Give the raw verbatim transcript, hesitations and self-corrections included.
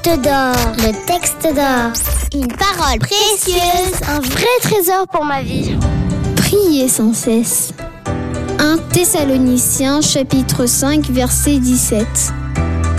d'or, le texte d'or, une parole précieuse, un vrai trésor pour ma vie. Priez sans cesse. un Thessaloniciens chapitre cinq verset dix-sept.